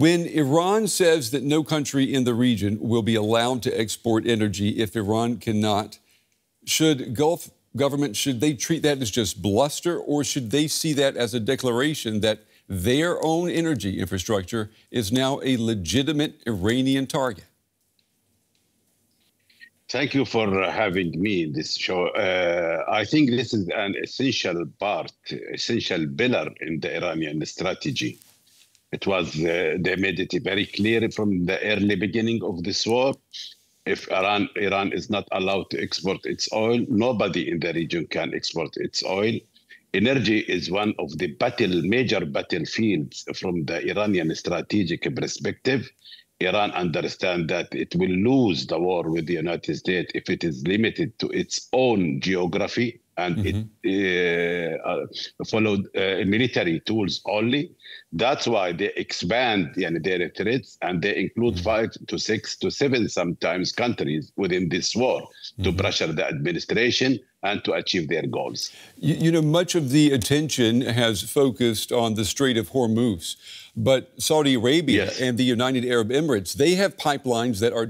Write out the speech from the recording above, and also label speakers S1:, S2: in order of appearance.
S1: When Iran says that no country in the region will be allowed to export energy if Iran cannot, should Gulf government, should they treat that as just bluster, or should they see that as a declaration that their own energy infrastructure is now a legitimate Iranian target?
S2: Thank you for having me in this show. I think this is an essential part, essential pillar in the Iranian strategy. It was, they made it very clear from the early beginning of this war. If Iran is not allowed to export its oil, nobody in the region can export its oil. Energy is one of the major battlefields from the Iranian strategic perspective. Iran understands that it will lose the war with the United States if it is limited to its own geography and it followed military tools only. That's why they expand their threats, and they include 5 to 6 to 7 sometimes countries within this war to pressure the administration and to achieve their goals.
S1: You know, much of the attention has focused on the Strait of Hormuz, but Saudi Arabia and the United Arab Emirates, they have pipelines that are